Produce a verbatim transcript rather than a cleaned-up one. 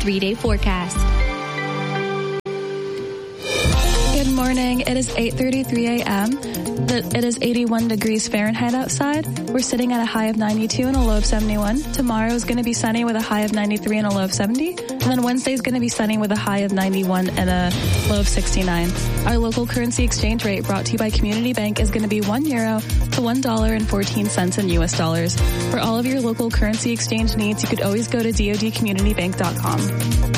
three-day forecast. Good morning. It is eight thirty-three a.m. It is eighty-one degrees Fahrenheit outside. We're sitting at a high of ninety-two and a low of seventy-one. Tomorrow is going to be sunny with a high of ninety-three and a low of seventy. And then Wednesday is going to be sunny with a high of ninety-one and a low of sixty-nine. Our local currency exchange rate brought to you by Community Bank is going to be one euro to one dollar and fourteen cents in U S dollars. For all of your local currency exchange needs, you could always go to D O D community bank dot com.